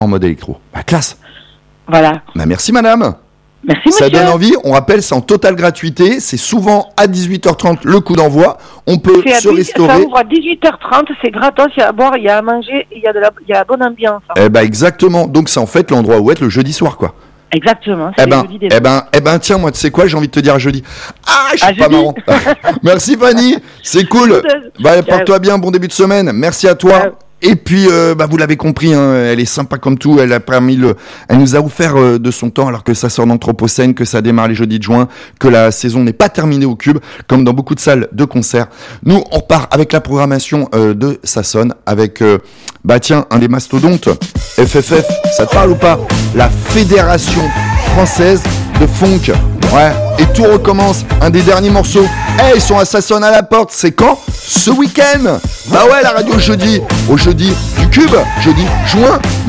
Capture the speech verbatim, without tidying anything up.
en mode électro. Bah, classe. Voilà. Bah, merci madame. Merci monsieur. Ça donne envie, on rappelle, c'est en totale gratuité, c'est souvent à dix-huit heures trente le coup d'envoi, on peut C'est à se dix- restaurer. Ça ouvre à dix-huit heures trente, c'est gratos, il y a à boire, il y a à manger, il y a de la, il y a la bonne ambiance. Hein. Eh ben exactement, donc c'est en fait l'endroit où être le jeudi soir quoi. Exactement, c'est Eh le ben, jeudi des eh ben, eh ben, tiens, moi, tu sais quoi, j'ai envie de te dire à jeudi. Ah, je suis À pas jeudi. marrant. Merci Fanny, c'est cool. Bah, porte-toi bien, bon début de semaine. Merci à toi. Ciao. Et puis, euh, bah, vous l'avez compris, hein, elle est sympa comme tout. Elle a permis le, elle nous a offert euh, de son temps, alors que ça sort d'Anthropocène, que ça démarre les jeudis de juin, que la saison n'est pas terminée au Cube, comme dans beaucoup de salles de concert. Nous, on repart avec la programmation euh, de Ça sonne, avec, euh, bah tiens, un des mastodontes, F F F. Ça te parle ou pas? La Fédération française de funk. Ouais, et tout recommence. Un des derniers morceaux. Eh, hey, ils sont à Ça sonne à la porte. C'est quand? Ce week-end. Bah ouais, la radio jeudi. Au jeudi du Cube. Jeudi juin.